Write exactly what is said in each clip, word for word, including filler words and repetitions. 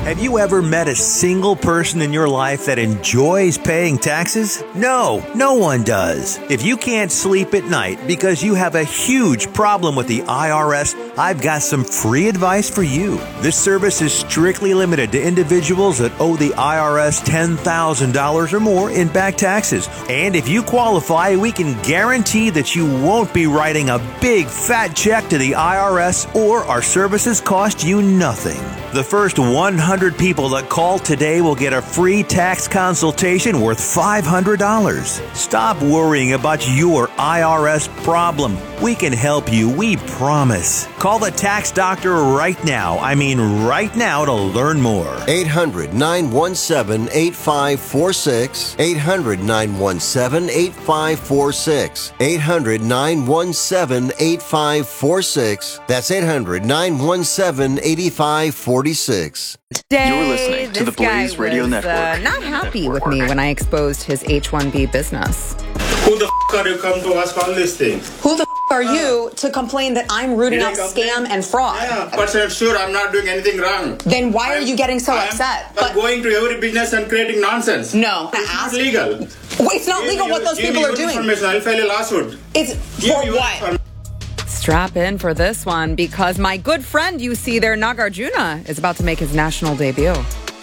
Have you ever met a single person in your life that enjoys paying taxes? No, no one does. If you can't sleep at night because you have a huge problem with the I R S, I've got some free advice for you. This service is strictly limited to individuals that owe the I R S ten thousand dollars or more in back taxes. And if you qualify, we can guarantee that you won't be writing a big fat check to the I R S, or our services cost you nothing. The first one hundred people that call today will get a free tax consultation worth five hundred dollars. Stop worrying about your I R S problem. We can help you, we promise. Call the tax doctor right now. I mean right now to learn more. eight hundred, nine one seven, eight five four six. eight hundred, nine one seven, eight five four six. eight hundred, nine one seven, eight five four six. That's eight hundred, nine one seven, eight five four six. Today, You're listening to the Blaze Radio was, Network. Uh, not happy with me when I exposed his H one B business. Who the f*** are you come to ask all these things? Who the f*** are you to complain that I'm rooting out scam and fraud? Yeah, but sure, I'm not doing anything wrong. Then why are I'm, you getting so I'm, upset? I'm But going to every business and creating nonsense. No, it's ask, not legal. Wait, it's not Give legal me what your- those give people me are your doing. information. I'll file a lawsuit. It's Give for me your what? information. Strap in for this one because my good friend you see there, Nagarjuna, is about to make his national debut.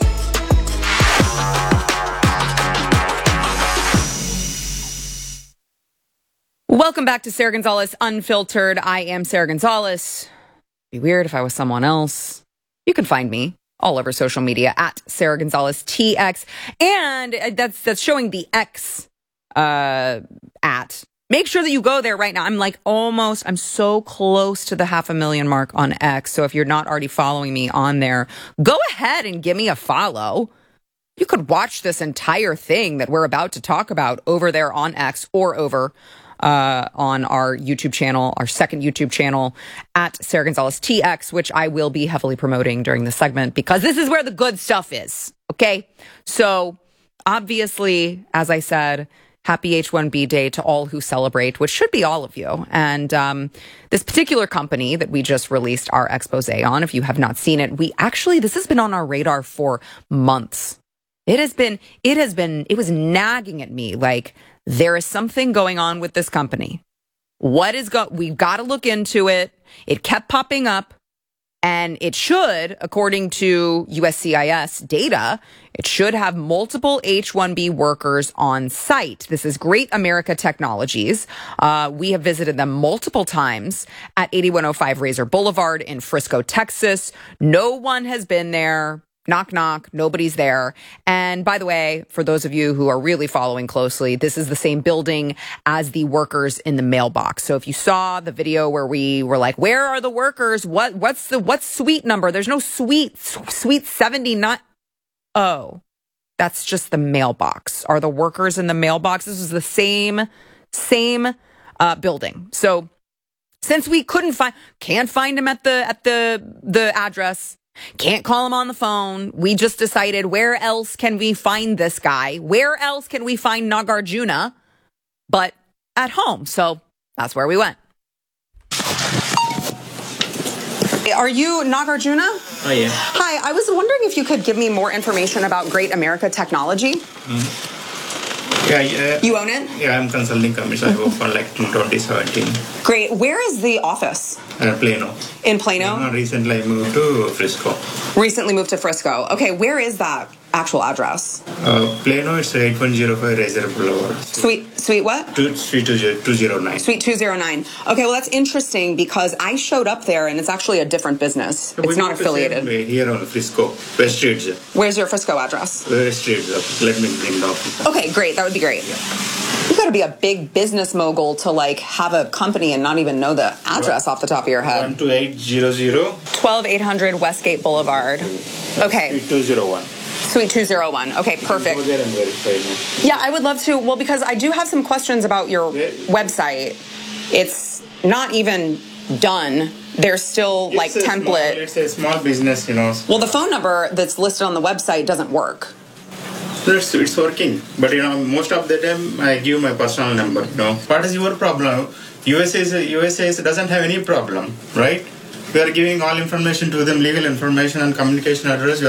Welcome back to Sarah Gonzalez Unfiltered. I am Sarah Gonzalez. It'd be weird if I was someone else. You can find me all over social media at Sarah Gonzalez T X, and that's that's showing the X uh, at. Make sure that you go there right now. I'm like almost, I'm so close to the half a million mark on X. So if you're not already following me on there, go ahead and give me a follow. You could watch this entire thing that we're about to talk about over there on X or over uh, on our YouTube channel, our second YouTube channel at Sarah Gonzalez T X, which I will be heavily promoting during the segment because this is where the good stuff is. Okay. So obviously, as I said, happy H one B day to all who celebrate, which should be all of you. And um, this particular company that we just released our expose on, if you have not seen it, we actually, this has been on our radar for months. It has been, it has been, it was nagging at me like there is something going on with this company. What is go? We've got to look into it. It kept popping up. And it should, according to U S C I S data, it should have multiple H one B workers on site. This is Great America Technologies. Uh, we have visited them multiple times at eighty-one oh five Razor Boulevard in Frisco, Texas. No one has been there. Knock, knock. Nobody's there. And by the way, for those of you who are really following closely, this is the same building as the workers in the mailbox. So if you saw the video where we were like, where are the workers? What, what's the, what's suite number? There's no suite, suite seventy-nine. Oh, that's just the mailbox. Are the workers in the mailbox? This is the same, same, uh, building. So since we couldn't find, can't find him at the, at the, the address, can't call him on the phone. We just decided, where else can we find this guy? Where else can we find Nagarjuna but at home? So that's where we went. Are you Nagarjuna? Oh, yeah. Hi, I was wondering if you could give me more information about Great America Technology. Mm. Yeah, yeah. You own it? Yeah, I'm consulting commission. I work for like twenty seventeen. Great. Where is the office? Uh, Plano. In Plano? Uh, recently I moved to Frisco. Recently moved to Frisco. Okay, where is that actual address? Uh, Plano, it's eight one zero five Razor Boulevard. Suite, suite what? Two, Suite two zero nine. Suite two oh nine. Okay, well, that's interesting because I showed up there and it's actually a different business. It's not affiliated. Here on Frisco, West Street. Where's your Frisco address? West Street. Let me bring it up. Okay, great. That would be great. Yeah. You got to be a big business mogul to like have a company and not even know the address off the top of your head. one two eight zero zero. twelve eight hundred Westgate Boulevard. Okay. Suite two zero one. Suite two oh one. Okay, perfect. Go there and verify. Yeah, I would love to. Well, because I do have some questions about your website. It's not even done. There's still It's like a template. Small, it's a small business, you know. Well, the phone number that's listed on the website doesn't work. It's, it's working, but you know, most of the time I give my personal number. You know, what is your problem? U S A is, U S A is, doesn't have any problem, right? We are giving all information to them, legal information and communication address.